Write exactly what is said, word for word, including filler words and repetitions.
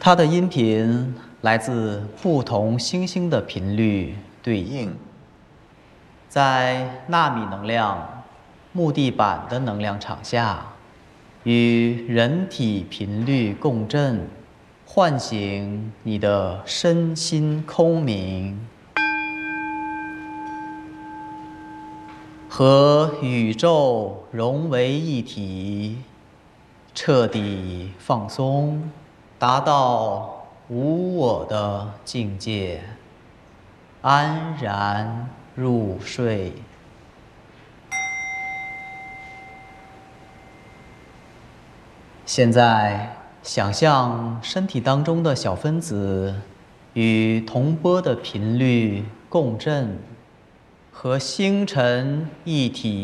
它的音频来自不同星星的频率对应，在纳米能量木地板的能量场下，与人体频率共振，唤醒你的身心空明，和宇宙融为一体，彻底放松，达到无我的境界，安然入睡。现在想象身体当中的小分子与同波的频率共振，和星辰一体。